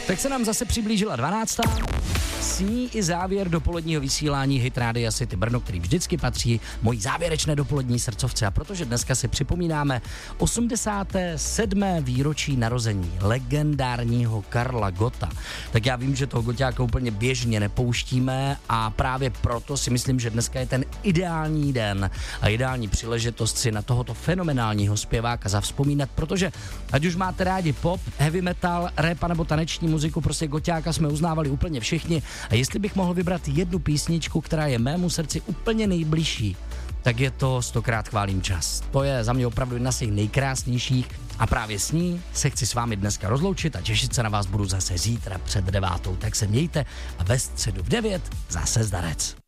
Tak se nám zase přiblížila 12. Sní i závěr dopoledního vysílání Hit Rádia City Brno, který vždycky patří mojí závěrečné dopolední srdcovce. A protože dneska si připomínáme 87. výročí narození legendárního Karla Gotta, tak já vím, že toho Gotťáka úplně běžně nepouštíme a právě proto si myslím, že dneska je ten ideální den a ideální příležitost si na tohoto fenomenálního zpěváka zavzpomínat, protože ať už máte rádi pop, heavy metal, rap nebo taneční muziku, prostě Gotťáka jsme uznávali úplně všichni. A jestli bych mohl vybrat jednu písničku, která je mému srdci úplně nejbližší, tak je to 100krát chválím čas. To je za mě opravdu jedna z těch nejkrásnějších a právě s ní se chci s vámi dneska rozloučit a těšit se na vás budu zase zítra před 9. Tak se mějte a ve středu v 9 zase zdarec.